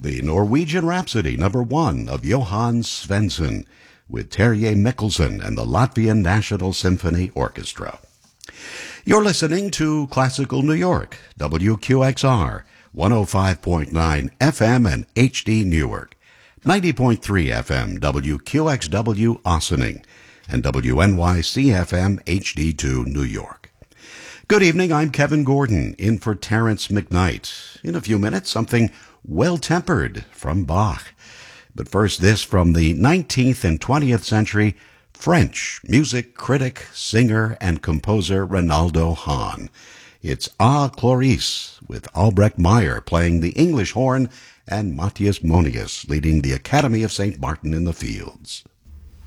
the Norwegian Rhapsody #1 of Johann Svensson with Terje Mikkelsen and the Latvian National Symphony Orchestra. You're listening to Classical New York, WQXR, 105.9 FM and HD Newark, 90.3 FM WQXW Ossining, and WNYC FM HD2 New York. Good evening, I'm Kevin Gordon, in for Terrence McKnight. In a few minutes, something well-tempered from Bach. But first, this from the 19th and 20th century French music critic, singer, and composer Reynaldo Hahn. It's Ah Chloris, with Albrecht Meyer playing the English horn and Matthias Monius leading the Academy of St. Martin in the Fields.